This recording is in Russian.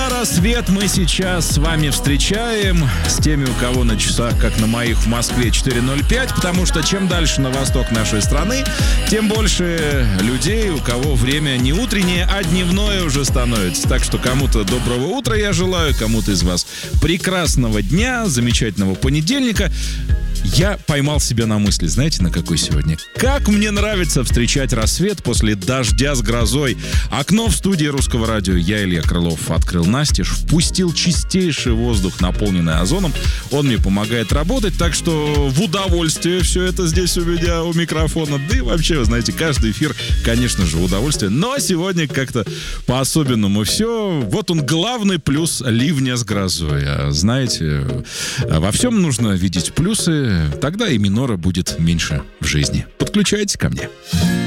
рассвет мы сейчас с вами встречаем с теми, у кого на часах, как на моих в Москве, 4:05, потому что чем дальше на восток нашей страны, тем больше людей, у кого время не утреннее, а дневное уже становится. Так что кому-то доброго утра я желаю, кому-то из вас прекрасного дня, замечательного понедельника. Я поймал себя на мысли, знаете, на какой сегодня? Как мне нравится встречать рассвет после дождя с грозой. Окно в студии Русского радио я, Илья Крылов, открыл настежь, впустил чистейший воздух, наполненный озоном. Он мне помогает работать, так что в удовольствие все это здесь у меня, у микрофона. Да и вообще, вы знаете, каждый эфир, конечно же, в удовольствие. Но сегодня как-то по-особенному все. Вот он, главный плюс ливня с грозой. А знаете, во всем нужно видеть плюсы. Тогда и минора будет меньше в жизни. Подключайтесь ко мне.